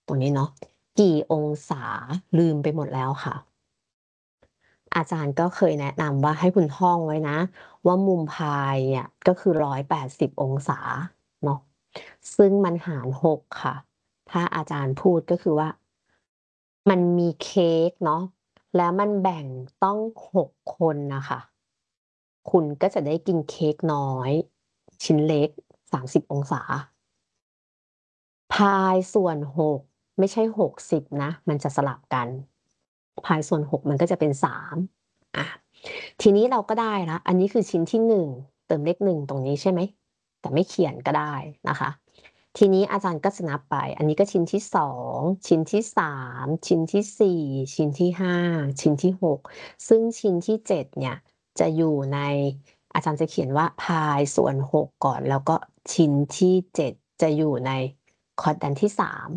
ตรงนี้เนาะกี่องศาลืมไปหมดแล้วค่ะ อาจารย์ก็เคยแนะนำว่าให้คุณท่องไว้นะว่ามุมพายเนี่ยก็คือ180 องศาเนาะซึ่งมันหาร6ค่ะ ถ้าอาจารย์พูดก็คือว่ามันมีเค้กเนาะแล้วมันแบ่งต้อง6 คนนะคะคุณก็จะได้กินเค้กน้อยชิ้นเล็ก30 องศาพายส่วน6ไม่ใช่60นะมันจะสลับกันพายส่วน6มันก็จะเป็น3อ่ะทีนี้เราก็ได้ละอันนี้คือชิ้นที่1เติมเลข1ตรงนี้ใช่ไหมแต่ไม่เขียนก็ได้นะคะทีนี้อาจารย์ก็จะนับไปอันนี้ก็ชิ้นที่2ชิ้นที่3ชิ้นที่4ชิ้นที่5ชิ้นที่6ซึ่งชิ้นที่7เนี่ยจะอยู่ในอาจารย์จะเขียนว่าพายส่วน6ก่อนแล้วก็ชิ้นที่7จะอยู่ในคอร์ดดันที่3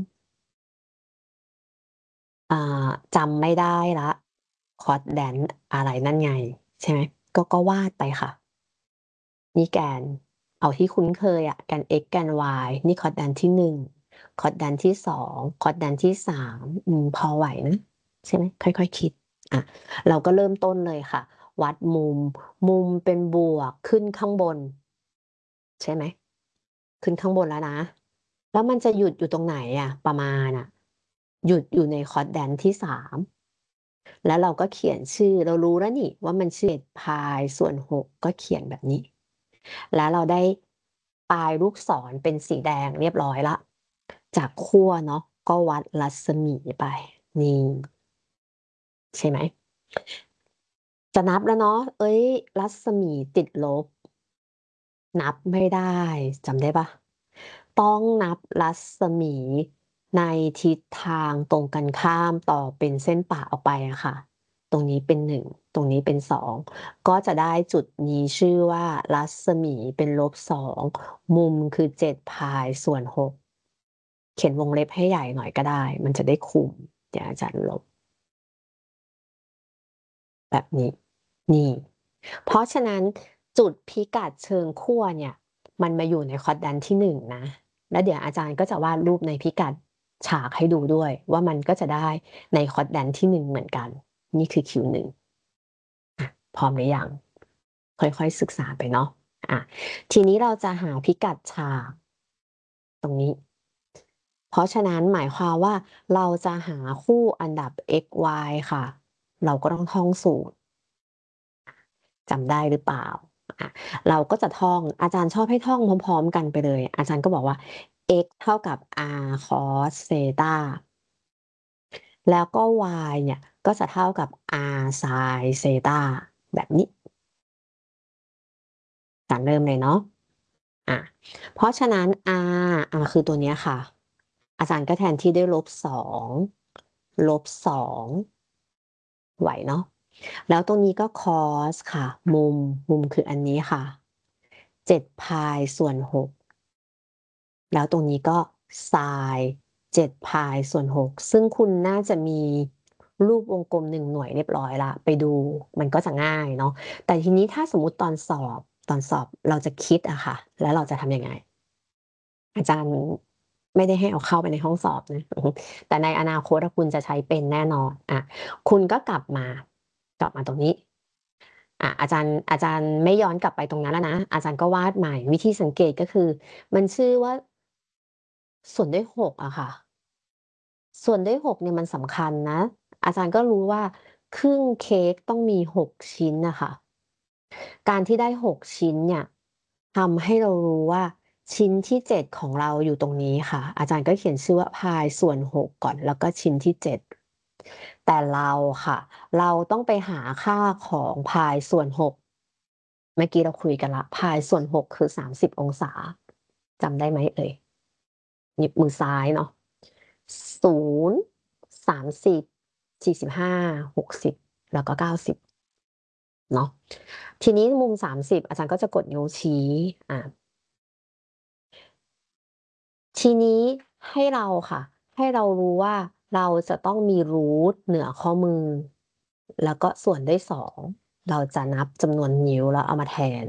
จำไม่ได้ละคอร์ดแดนอะไรนั่นไงใช่ไหมก็วาดไปค่ะนี่แกนเอาที่คุ้นเคยแกน x แกน y นี่คอร์ดแดนที่1คอร์ดแดนที่2คอร์ดแดนที่3พอไหวนะใช่ไหมค่อยๆคิดเราก็เริ่มต้นเลยค่ะวัดมุมเป็นบวกขึ้นข้างบนใช่ไหมขึ้นข้างบนแล้วนะแล้วมันจะหยุดอยู่ตรงไหนประมาณหยุดอยู่ในคอร์ดแดนที่3แล้วเราก็เขียนชื่อเรารู้แล้วนี่ว่ามันชื่อพายส่วน6ก็เขียนแบบนี้แล้วเราได้ปลายลูกศรเป็นสีแดงเรียบร้อยละจากขั้วเนาะก็วัดรัศมีไปนี่ใช่ไหมจะนับแล้วเนาะเอ้ยรัศมีติดลบนับไม่ได้จำได้ปะต้องนับรัศมีในทิศทางตรงกันข้ามต่อเป็นเส้นป่าออกไปค่ะตรงนี้เป็น1ตรงนี้เป็น2ก็จะได้จุดนี้ชื่อว่ารัศมีเป็น-2มุมคือ7พายส่วน6เขียนวงเล็บให้ใหญ่หน่อยก็ได้มันจะได้คุมเดี๋ยวอาจารย์ลบแบบนี้นี่เพราะฉะนั้นจุดพิกัดเชิงขั้วเนี่ยมันมาอยู่ในคอร์ดดันที่1นะแล้วเดี๋ยวอาจารย์ก็จะวาดรูปในพิกัดฉากให้ดูด้วยว่ามันก็จะได้ในคอร์ดดันที่1เหมือนกันนี่คือ Q1 พร้อมหรือยังค่อยๆศึกษาไปเนาะทีนี้เราจะหาพิกัดฉากตรงนี้เพราะฉะนั้นหมายความว่าเราจะหาคู่อันดับ x y ค่ะเราก็ต้องท่องสูตรจำได้หรือเปล่าอ่ะเราก็จะท่องอาจารย์ชอบให้ท่องพร้อมๆกันไปเลยอาจารย์ก็บอกว่า x เท่ากับ r cos เซตาแล้วก็ y เนี่ยก็จะเท่ากับ r sin เซตาแบบนี้การเริ่มเลยเนาะอ่ะเพราะฉะนั้น r คือตัวเนี้ยค่ะอาจารย์ก็แทนที่ด้วย-2-2ไหวเนาะแล้วตรงนี้ก็ cos ค่ะมุมคืออันนี้ค่ะ7พายส่วน6แล้วตรงนี้ก็ sin 7พายส่วน6ซึ่งคุณน่าจะมีรูปวงกลม1หน่วยเรียบร้อยละไปดูมันก็จะง่ายเนาะแต่ทีนี้ถ้าสมมุติตอนสอบเราจะคิดค่ะแล้วเราจะทำยังไงอาจารย์ไม่ได้ให้เอาเข้าไปในห้องสอบนะแต่ในอนาคตคุณจะใช้เป็นแน่นอนคุณก็กลับมาตรงนี้อาจารย์ไม่ย้อนกลับไปตรงนั้นแล้วนะอาจารย์ก็วาดใหม่วิธีสังเกตก็คือมันชื่อว่าส่วนด้วย6ค่ะส่วนด้วย6เนี่ยมันสำคัญนะอาจารย์ก็รู้ว่าครึ่งเค้กต้องมี6ชิ้นนะคะการที่ได้6ชิ้นเนี่ยทำให้เรารู้ว่าชิ้นที่7ของเราอยู่ตรงนี้ค่ะอาจารย์ก็เขียนชื่อว่าพายส่วน6ก่อนแล้วก็ชิ้นที่7แต่เราค่ะเราต้องไปหาค่าของพายส่วน6เมื่อกี้เราคุยกันละพายส่วน6คือ30องศาจำได้ไหมเอ่ยหยิบมือซ้ายเนาะ0 30 45 60แล้วก็90เนาะทีนี้มุม30อาจารย์ก็จะกดนิ้วชี้อ่าทีนี้ให้เราค่ะให้เรารู้ว่าเราจะต้องมีรูทเหนือข้อมือแล้วก็ส่วนด้วย2เราจะนับจำนวนนิ้วแล้วเอามาแทน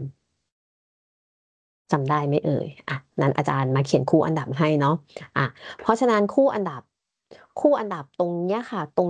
จำได้ไหมเอ่ยนั้นอาจารย์มาเขียนคู่อันดับให้เนาะเพราะฉะนั้นคู่อันดับคู่อันดับตรงเนี้ยค่ะตรง